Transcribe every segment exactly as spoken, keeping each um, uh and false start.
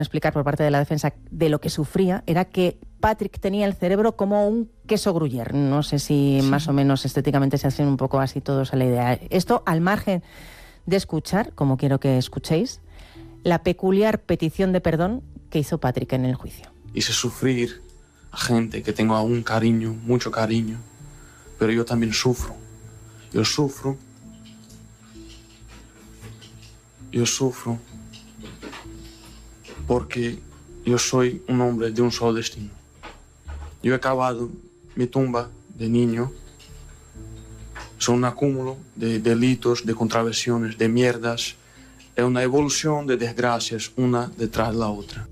explicar por parte de la defensa de lo que sufría era que Patrick tenía el cerebro como un queso gruyère. No sé si sí. más o menos estéticamente se hacen un poco así todos a la idea. Esto al margen de escuchar, como quiero que escuchéis, la peculiar petición de perdón que hizo Patrick en el juicio. Hice sufrir a gente que tengo aún cariño, mucho cariño, pero yo también sufro. Yo sufro. Yo sufro porque yo soy un hombre de un solo destino. Yo he cavado mi tumba de niño. Son un acúmulo de delitos, de contravenciones, de mierdas. Es una evolución de desgracias, una detrás de la otra.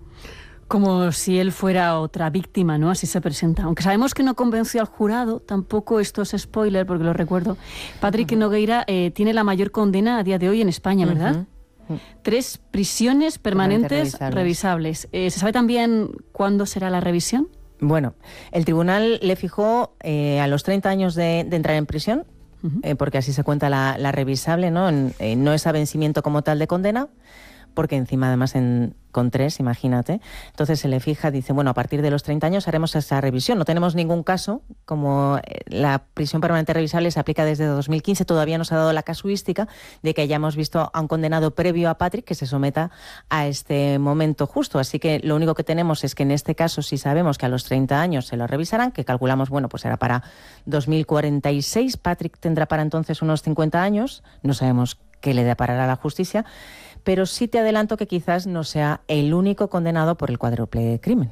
Como si él fuera otra víctima, ¿no? Así se presenta. Aunque sabemos que no convenció al jurado, tampoco esto es spoiler, porque lo recuerdo. Patrick uh-huh. Nogueira eh, tiene la mayor condena a día de hoy en España, ¿verdad? Uh-huh. Tres prisiones permanentes revisables. revisables. Eh, ¿Se sabe también cuándo será la revisión? Bueno, el tribunal le fijó eh, a los treinta años de, de entrar en prisión, uh-huh. eh, porque así se cuenta la, la revisable, ¿no? En, eh, no es a vencimiento como tal de condena, porque encima además en, con tres, imagínate. Entonces se le fija, dice, bueno, a partir de los treinta años haremos esa revisión. No tenemos ningún caso, como la prisión permanente revisable se aplica desde dos mil quince, todavía nos ha dado la casuística de que hayamos visto a un condenado previo a Patrick que se someta a este momento justo. Así que lo único que tenemos es que en este caso sí sabemos que a los treinta años se lo revisarán, que calculamos, bueno, pues será para dos mil cuarenta y seis. Patrick tendrá para entonces unos cincuenta años, no sabemos qué le deparará la justicia, pero sí te adelanto que quizás no sea el único condenado por el cuádruple crimen.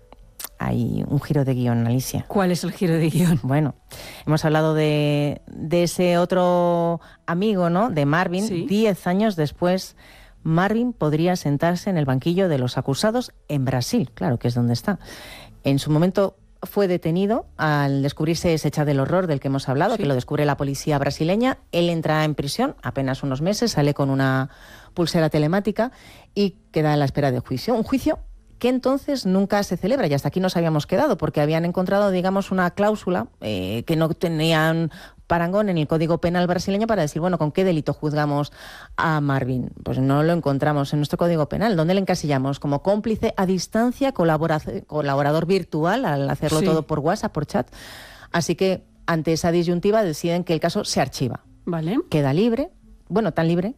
Hay un giro de guión, Alicia. ¿Cuál es el giro de guión? Bueno, hemos hablado de, de ese otro amigo, ¿no? De Marvin. ¿Sí? Diez años después, Marvin podría sentarse en el banquillo de los acusados en Brasil, claro que es donde está. En su momento fue detenido al descubrirse ese chat del horror del que hemos hablado, sí. que lo descubre la policía brasileña. Él entra en prisión apenas unos meses, sale con una pulsera telemática y queda a la espera de juicio. Un juicio que entonces nunca se celebra, y hasta aquí nos habíamos quedado, porque habían encontrado, digamos, una cláusula eh, que no tenían parangón en el Código Penal brasileño para decir, bueno, ¿con qué delito juzgamos a Marvin? Pues no lo encontramos en nuestro Código Penal. ¿Dónde le encasillamos? Como cómplice a distancia, colaborador virtual, al hacerlo sí. todo por WhatsApp, por chat. Así que, ante esa disyuntiva, deciden que el caso se archiva. Vale. Queda libre, bueno, tan libre,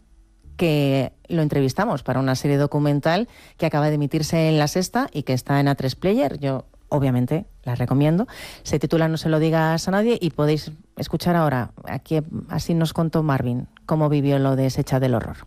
que lo entrevistamos para una serie documental que acaba de emitirse en La Sexta y que está en A tres Player. Yo, obviamente, la recomiendo. Se titula No se lo digas a nadie y podéis escuchar ahora. Aquí así nos contó Marvin cómo vivió lo de ese chat del horror.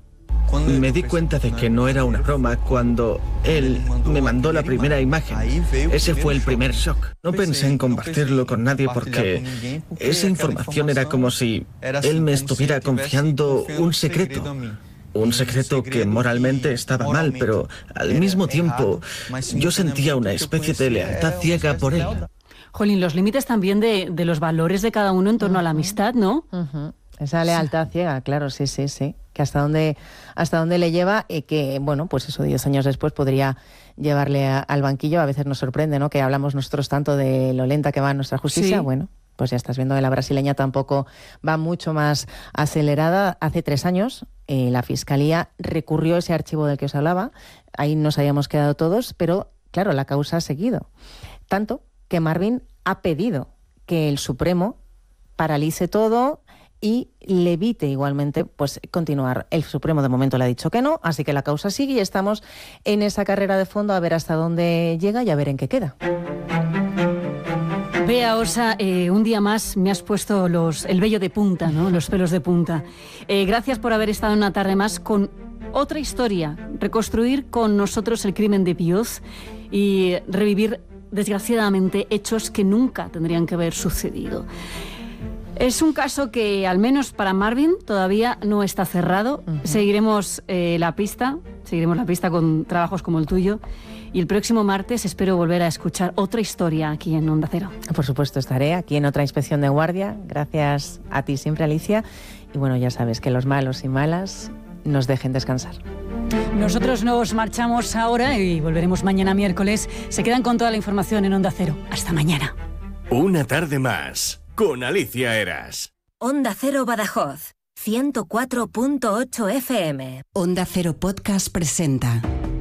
Me di cuenta de que no era una broma cuando él me mandó la primera imagen. Ese fue el primer shock. No pensé en compartirlo con nadie porque esa información era como si él me estuviera confiando un secreto. Un secreto que moralmente estaba mal, pero al mismo tiempo yo sentía una especie de lealtad ciega por él. Jolín, los límites también de, de los valores de cada uno en torno uh-huh. a la amistad, ¿no? Uh-huh. Esa lealtad ciega, claro, sí, sí, sí. Que hasta dónde, hasta dónde le lleva y que, bueno, pues eso, diez años después podría llevarle a, al banquillo. A veces nos sorprende, ¿no?, que hablamos nosotros tanto de lo lenta que va nuestra justicia. Sí. Bueno, pues ya estás viendo que la brasileña tampoco va mucho más acelerada. Hace tres años eh, la Fiscalía recurrió ese archivo del que os hablaba. Ahí nos habíamos quedado todos, pero claro, la causa ha seguido. Tanto que Marvin ha pedido que el Supremo paralice todo y le evite igualmente pues continuar. El Supremo de momento le ha dicho que no, así que la causa sigue y estamos en esa carrera de fondo a ver hasta dónde llega y a ver en qué queda. Bea Osa, eh, un día más me has puesto los, el vello de punta, ¿no? Los pelos de punta. Eh, gracias por haber estado una tarde más con otra historia, reconstruir con nosotros el crimen de Vioz y revivir, desgraciadamente, hechos que nunca tendrían que haber sucedido. Es un caso que, al menos para Marvin, todavía no está cerrado. Uh-huh. Seguiremos eh, la pista, seguiremos la pista con trabajos como el tuyo. Y el próximo martes espero volver a escuchar otra historia aquí en Onda Cero. Por supuesto, estaré aquí en otra inspección de guardia. Gracias a ti siempre, Alicia. Y bueno, ya sabes que los malos y malas nos dejen descansar. Nosotros nos marchamos ahora y volveremos mañana miércoles. Se quedan con toda la información en Onda Cero. Hasta mañana. Una tarde más con Alicia Eras. Onda Cero Badajoz, ciento cuatro punto ocho F M. Onda Cero Podcast presenta